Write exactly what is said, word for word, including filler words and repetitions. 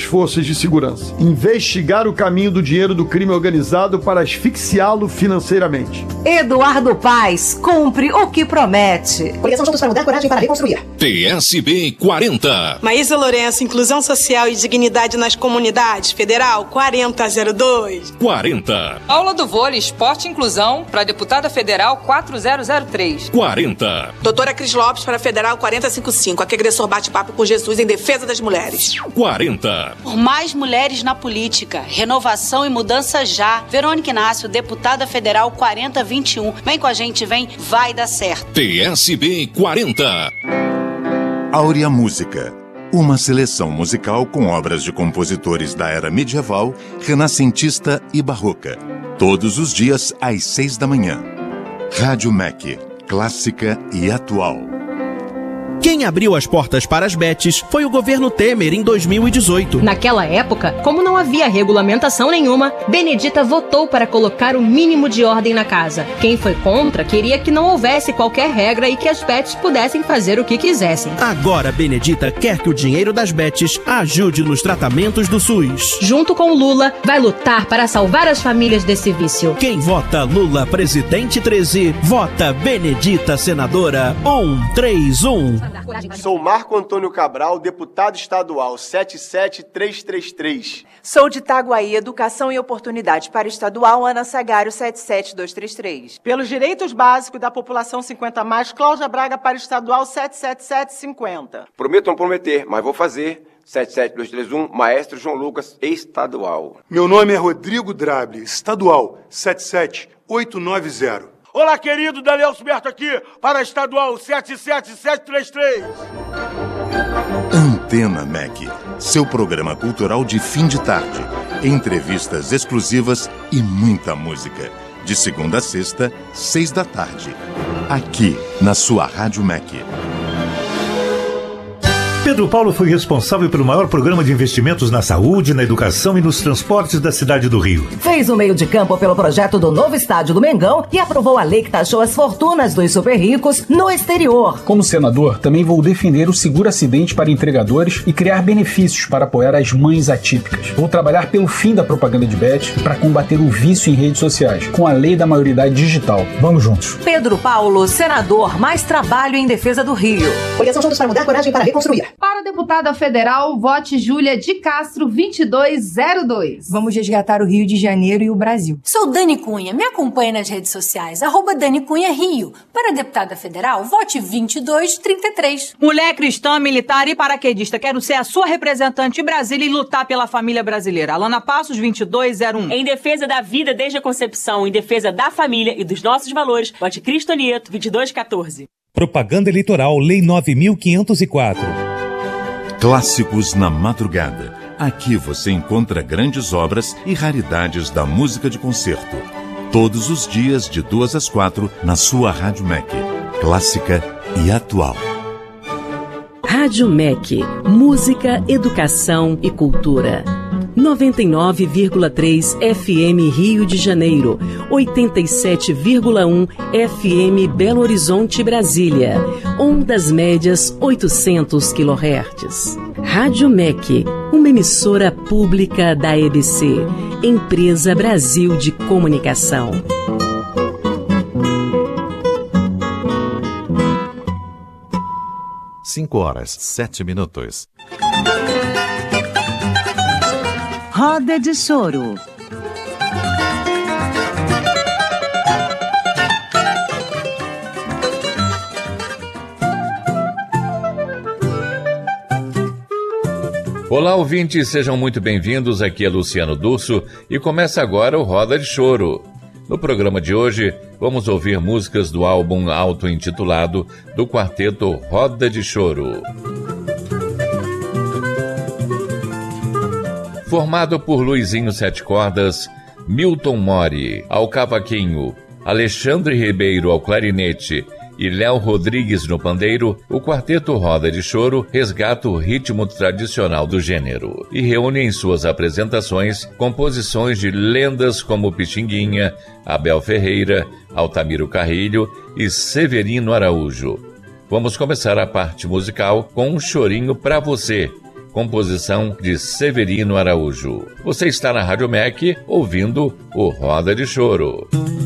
forças de segurança. Investigar o caminho do dinheiro do crime organizado para asfixiá-lo financeiramente. Eduardo Paes cumpre o que promete. Coligação Juntos para Mudar, Coragem para Reconstruir. P S B quarenta. Maísa Lourenço, Inclusão Social e Dignidade nas Comunidades, Federal quarenta zero dois. quarenta. Aula do Vôlei, Esporte e Inclusão para Deputada Federal quatro zero zero três. quarenta. Doutora Cris Lopes para Federal quarenta cinquenta e cinco. Aqui agressor bate papo com Jesus em defesa das mulheres. quarenta. Por mais mulheres na política, renovação e mudança já. Verônica Inácio, Deputada Federal quarenta vinte e um. Vem com a gente, vem, vai dar certo. P S B quarenta. Áurea Música. Uma seleção musical com obras de compositores da era medieval, renascentista e barroca. Todos os dias às seis da manhã. Rádio M E C, clássica e atual. Quem abriu as portas para as bets foi o governo Temer em dois mil e dezoito. Naquela época, como não havia regulamentação nenhuma, Benedita votou para colocar o mínimo de ordem na casa. Quem foi contra queria que não houvesse qualquer regra e que as bets pudessem fazer o que quisessem. Agora, Benedita quer que o dinheiro das bets ajude nos tratamentos do SUS. Junto com Lula, vai lutar para salvar as famílias desse vício. Quem vota Lula presidente treze, vota Benedita senadora um três um. Sou Marco Antônio Cabral, deputado estadual sete sete três três três. Sou de Itaguaí, Educação e Oportunidade para Estadual, Ana Sagário sete sete dois três três. Pelos direitos básicos da população cinquenta mais, Cláudia Braga para Estadual sete sete sete cinco zero. Prometo não prometer, mas vou fazer. sete sete dois três um, Maestro João Lucas, estadual. Meu nome é Rodrigo Drable, estadual sete sete oito nove zero. Olá, querido, Daniel Suberto aqui, para Estadual sete sete sete três três. Antena M E C, seu programa cultural de fim de tarde. Entrevistas exclusivas e muita música. De segunda a sexta, seis da tarde. Aqui, na sua Rádio M E C. Pedro Paulo foi responsável pelo maior programa de investimentos na saúde, na educação e nos transportes da cidade do Rio. Fez o meio de campo pelo projeto do novo estádio do Mengão e aprovou a lei que taxou as fortunas dos super ricos no exterior. Como senador, também vou defender o seguro acidente para entregadores e criar benefícios para apoiar as mães atípicas. Vou trabalhar pelo fim da propaganda de bet e para combater o vício em redes sociais, com a lei da maioridade digital. Vamos juntos. Pedro Paulo, senador, mais trabalho em defesa do Rio. Coligação Juntos para Mudar, Coragem para Reconstruir. Para a deputada federal, vote Júlia de Castro vinte e dois zero dois. Vamos resgatar o Rio de Janeiro e o Brasil. Sou Dani Cunha, me acompanhe nas redes sociais, arroba Dani Cunha Rio. Para a deputada federal, vote vinte e dois trinta e três. Mulher cristã, militar e paraquedista, quero ser a sua representante em Brasília e lutar pela família brasileira. Alana Passos, vinte e dois zero um. Em defesa da vida desde a concepção, em defesa da família e dos nossos valores, vote Cristo Nieto, vinte e dois quatorze. Propaganda Eleitoral, Lei nove mil quinhentos e quatro. Clássicos na Madrugada. Aqui você encontra grandes obras e raridades da música de concerto. Todos os dias, de duas às quatro, na sua Rádio M E C. Clássica e atual. Rádio M E C. Música, educação e cultura. noventa e nove vírgula três F M Rio de Janeiro, oitenta e sete vírgula um F M Belo Horizonte, Brasília, ondas médias oitocentos quilohertz. Rádio M E C, uma emissora pública da E B C, Empresa Brasil de Comunicação. Cinco horas, sete minutos. Roda de Choro. Olá, ouvintes, sejam muito bem-vindos. Aqui é Luciano Durso e começa agora o Roda de Choro. No programa de hoje, vamos ouvir músicas do álbum auto-intitulado do quarteto Roda de Choro. Formado por Luizinho Sete Cordas, Milton Mori ao cavaquinho, Alexandre Ribeiro ao clarinete e Léo Rodrigues no pandeiro, o quarteto Roda de Choro resgata o ritmo tradicional do gênero e reúne em suas apresentações composições de lendas como Pixinguinha, Abel Ferreira, Altamiro Carrilho e Severino Araújo. Vamos começar a parte musical com um chorinho pra você, composição de Severino Araújo. Você está na Rádio M E C ouvindo o Roda de Choro.